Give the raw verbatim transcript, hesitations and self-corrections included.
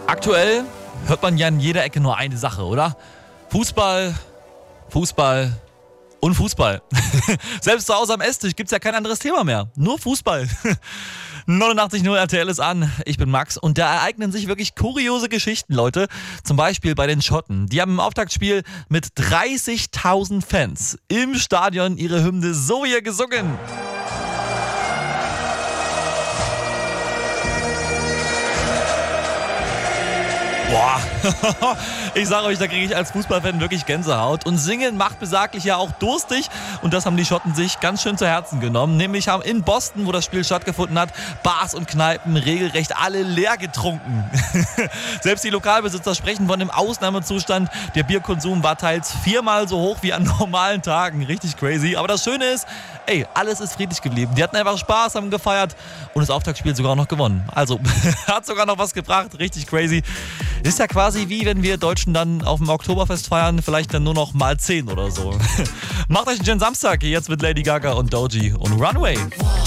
Aktuell hört man ja in jeder Ecke nur eine Sache, oder? Fußball, Fußball und Fußball. Selbst zu Hause am Esstisch gibt es ja kein anderes Thema mehr. Nur Fußball. neunundachtzig Komma null R T L ist an. Ich bin Max und da ereignen sich wirklich kuriose Geschichten, Leute. Zum Beispiel bei den Schotten. Die haben im Auftaktspiel mit dreißigtausend Fans im Stadion ihre Hymne so hier gesungen. Boah, ich sage euch, da kriege ich als Fußballfan wirklich Gänsehaut. Und singen macht besaglich ja auch durstig. Und das haben die Schotten sich ganz schön zu Herzen genommen. Nämlich haben in Boston, wo das Spiel stattgefunden hat, Bars und Kneipen regelrecht alle leer getrunken. Selbst die Lokalbesitzer sprechen von einem Ausnahmezustand. Der Bierkonsum war teils viermal so hoch wie an normalen Tagen. Richtig crazy. Aber das Schöne ist, ey, alles ist friedlich geblieben. Die hatten einfach Spaß, haben gefeiert und das Auftaktspiel sogar noch gewonnen. Also, hat sogar noch was gebracht. Richtig crazy. Ist ja quasi wie wenn wir Deutschen dann auf dem Oktoberfest feiern, vielleicht dann nur noch mal zehn oder so. Macht euch einen schönen Samstag, jetzt mit Lady Gaga und Doji und Runway.